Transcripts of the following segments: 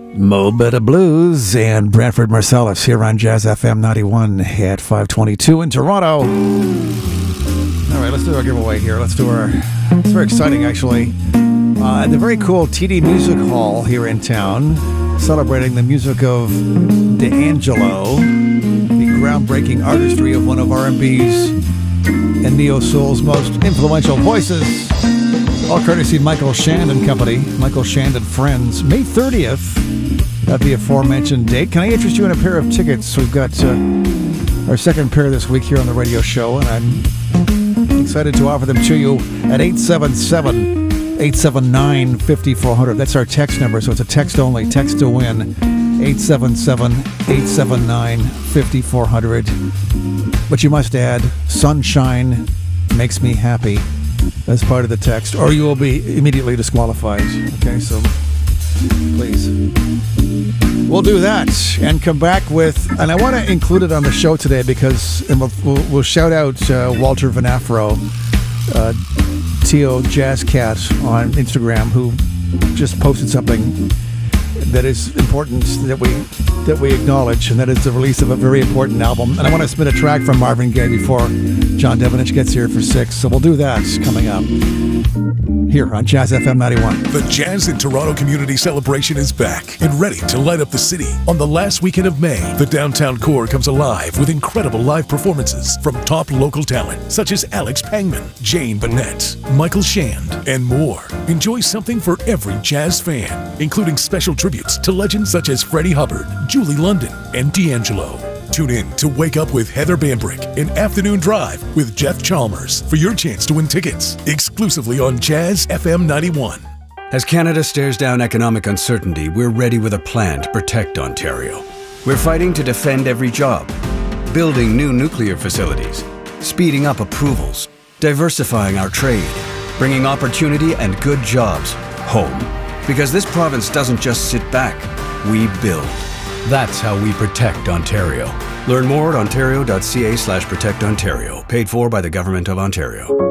Mo Better Blues and Branford Marsalis here on Jazz FM 91 at 522 in Toronto. All right, let's do our giveaway here. It's very exciting, actually. At the very cool TD Music Hall here in town, celebrating the music of D'Angelo, the groundbreaking artistry of one of R&B's and neo-soul's most influential voices. All courtesy Michael Shand and Company, Michael Shand and Friends, May 30th. That'd be aforementioned date. Can I interest you in a pair of tickets? We've got our second pair this week here on the radio show, and I'm excited to offer them to you at 877-879-5400. That's our text number, so it's a text only. Text to win, 877-879-5400. But you must add, sunshine makes me happy as part of the text, or you will be immediately disqualified. Okay, so please. We'll do that and come back with, and I want to include it on the show today because we'll shout out Walter Vanafro, T.O. Jazz Cat on Instagram, who just posted something that is important that we acknowledge, and that is the release of a very important album. And I want to spin a track from Marvin Gaye before John Devanich gets here for 6. So we'll do that coming up here on Jazz FM 91. The Jazz in Toronto Community Celebration is back and ready to light up the city. On the last weekend of May, the downtown core comes alive with incredible live performances from top local talent such as Alex Pangman, Jane Bennett, Michael Shand, and more. Enjoy something for every jazz fan, including special tributes to legends such as Freddie Hubbard, Julie London, and D'Angelo. Tune in to Wake Up with Heather Bambrick, an afternoon drive with Jeff Chalmers for your chance to win tickets exclusively on Jazz FM 91. As Canada stares down economic uncertainty, we're ready with a plan to protect Ontario. We're fighting to defend every job, building new nuclear facilities, speeding up approvals, diversifying our trade, bringing opportunity and good jobs home. Because this province doesn't just sit back, we build. That's how we protect Ontario. Learn more at ontario.ca/protectontario. Paid for by the Government of Ontario.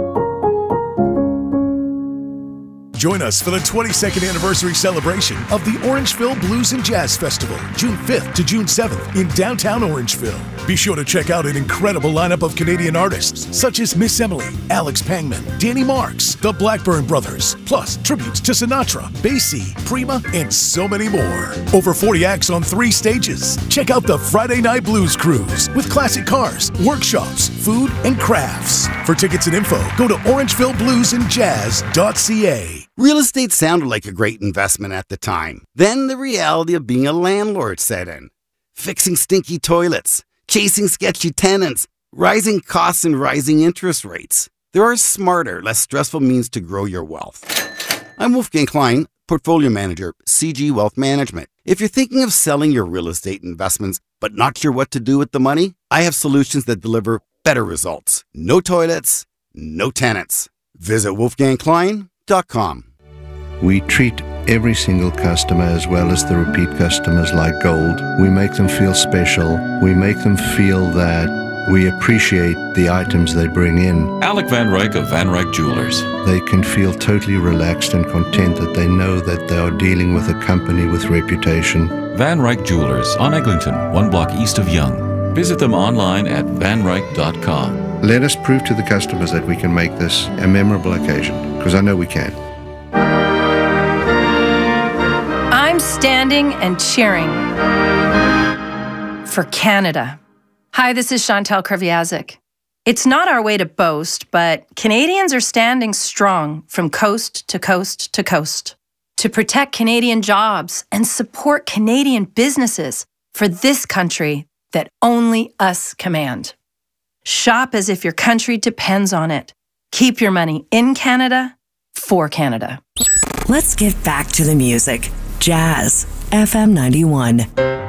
Join us for the 22nd anniversary celebration of the Orangeville Blues and Jazz Festival, June 5th to June 7th in downtown Orangeville. Be sure to check out an incredible lineup of Canadian artists such as Miss Emily, Alex Pangman, Danny Marks, the Blackburn Brothers, plus tributes to Sinatra, Basie, Prima, and so many more. Over 40 acts on 3 stages. Check out the Friday Night Blues Cruise with classic cars, workshops, food, and crafts. For tickets and info, go to orangevillebluesandjazz.ca. Real estate sounded like a great investment at the time. Then the reality of being a landlord set in. Fixing stinky toilets, chasing sketchy tenants, rising costs and rising interest rates. There are smarter, less stressful means to grow your wealth. I'm Wolfgang Klein, Portfolio Manager, CG Wealth Management. If you're thinking of selling your real estate investments but not sure what to do with the money, I have solutions that deliver better results. No toilets, no tenants. Visit wolfgangklein.com. We treat every single customer as well as the repeat customers like gold. We make them feel special. We make them feel that we appreciate the items they bring in. Alec Van Ryk of Van Ryk Jewelers. They can feel totally relaxed and content that they know that they are dealing with a company with reputation. Van Ryk Jewelers on Eglinton, 1 block east of Yonge. Visit them online at vanryk.com. Let us prove to the customers that we can make this a memorable occasion, because I know we can. I'm standing and cheering for Canada. Hi, this is Chantal Kreviazuk. It's not our way to boast, but Canadians are standing strong from coast to coast to coast to protect Canadian jobs and support Canadian businesses for this country that only us command. Shop as if your country depends on it. Keep your money in Canada for Canada. Let's get back to the music. Jazz FM 91.